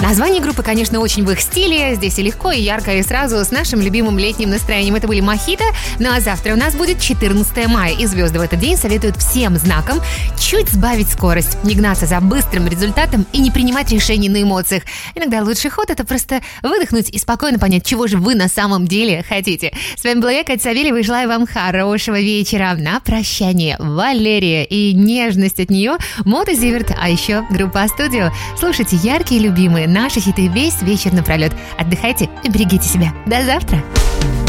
Название группы, конечно, очень в их стиле. Здесь и легко, и ярко, и сразу с нашим любимым летним настроением. Это были Мохито. Ну а завтра у нас будет 14 мая. И звезды в этот день советуют всем знакам чуть сбавить скорость, не гнаться за быстрым результатом и не принимать решений на эмоциях. Иногда лучший ход — это просто выдохнуть и спокойно понять, чего же вы на самом деле хотите. С вами была я, Катя Савельева, и желаю вам хорошего вечера. На прощание Валерия и нежность от нее Мода Зиверт, а еще группа Студио. Слушайте яркие, любимые наши хиты весь вечер напролет. Отдыхайте и берегите себя. До завтра!